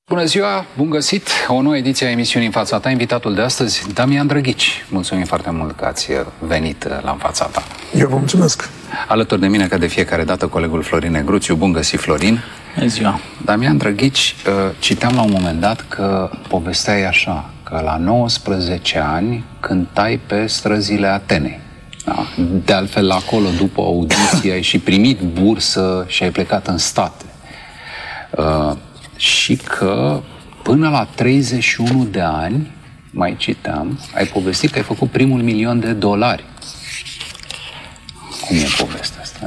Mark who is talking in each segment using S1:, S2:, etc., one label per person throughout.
S1: Bună ziua, bun găsit! O nouă ediție a emisiunii În Fața Ta. Invitatul de astăzi, Damian Drăghici. Mulțumim foarte mult că ați venit la În Fața Ta.
S2: Eu vă mulțumesc!
S1: Alături de mine, ca de fiecare dată, colegul Florin Negruțiu. Bun găsit, Florin!
S3: Bună ziua!
S1: Damian Drăghici, citeam la un moment dat că povesteai așa, că la 19 ani cântai pe străzile Atenei. Da? De altfel, acolo, după audiție, ai și primit bursă și ai plecat în state. Și că până la 31 de ani, mai citeam, ai povestit că ai făcut primul $1.000.000. Cum e povestea asta?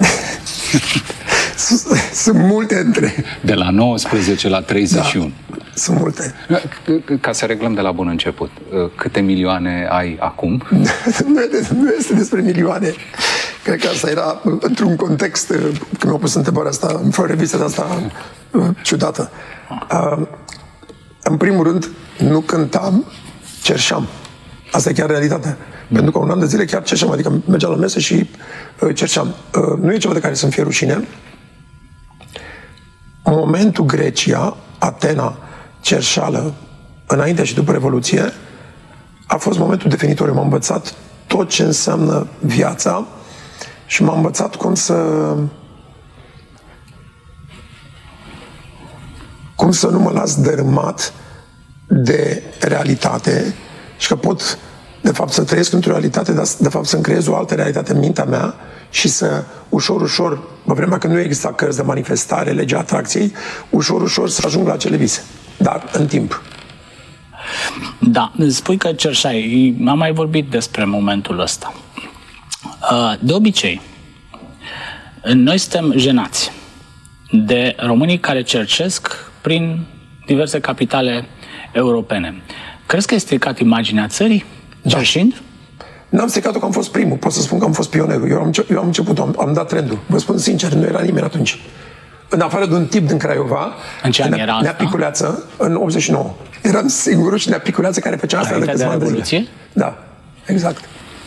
S2: Sunt multe între...
S1: De la 19 la 31.
S2: Da, sunt multe.
S1: Ca să reglăm de la bun început, câte milioane ai acum?
S2: Nu este despre milioane. Cred că asta era într-un context, când mi-au pus întrebarea asta, într-o revistă de asta ciudată. În primul rând, nu cântam, cerșeam. Asta e chiar realitatea. Pentru că un an de zile chiar cerșeam, adică mergeam la mese și cerșeam. Nu e ceva de care să-mi fie rușine. Momentul Grecia, Atena, cerșală, înainte și după Revoluție, a fost momentul definitoriu. M-a învățat tot ce înseamnă viața și m-a învățat cum să nu mă las dărâmat de realitate și că pot, de fapt, să trăiesc într-o realitate, dar, de fapt, să-mi creez o altă realitate în mintea mea și să, ușor, pe vremea când nu exista cărți de manifestare, legea atracției, ușor să ajung la acele vise. Dar, în timp.
S3: Da, spui că cerșai. Am mai vorbit despre momentul ăsta. De obicei, noi suntem jenați de românii care cercesc prin diverse capitale europene. Crezi că ai stricat imaginea țării, cerșind?
S2: N-am stricat-o că am fost primul. Pot să spun că am fost pionerul. Eu am început, am dat trendul. Vă spun sincer, nu era nimeni atunci. În afară de un tip din Craiova,
S3: în ce an era
S2: Nea Piculeață, în 89. Eram singurul și Nea Piculeață care făcea asta de câțiva ani de zile. Da, exact.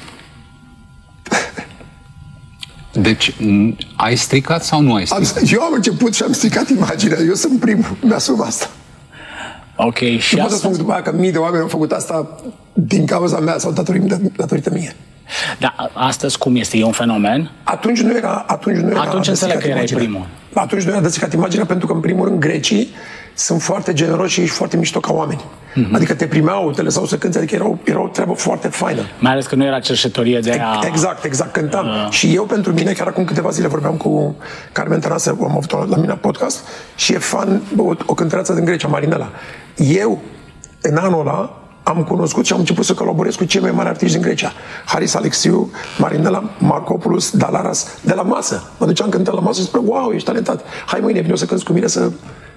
S1: Deci, ai stricat sau nu ai stricat?
S2: Eu am început și am stricat imaginea. Eu sunt primul. Mi-asum asta.
S3: Ok, și
S2: pot să spun după aia că mii de oameni au făcut asta din cauza mea sau datorită mie.
S3: Dar astăzi cum este? E un fenomen?
S2: Atunci nu era.
S3: Atunci înțeleg că erai primul.
S2: Atunci nu era de stricat imaginea, pentru că, în primul rând, grecii sunt foarte generoși și ești foarte mișto ca oameni. Adică te primeau, te lăsau să cânti, adică era o treabă foarte faină.
S3: Mai ales că nu era cerșetorie de aia...
S2: Exact, cântam. Și eu, pentru mine, chiar acum câteva zile vorbeam cu Carmen Tănase, am avut-o la mine la podcast, și e fan, o cântăreață din Grecia, Marinela. Eu, în anul ăla, am cunoscut și am început să colaborez cu cei mai mari artiști din Grecia. Haris Alexiu, Marinela, Marcopoulos, Dalaras, de la masă. Mă duceam cântat la masă și spune, wow, ești talentat. Hai mâine, vine să cânti cu mine să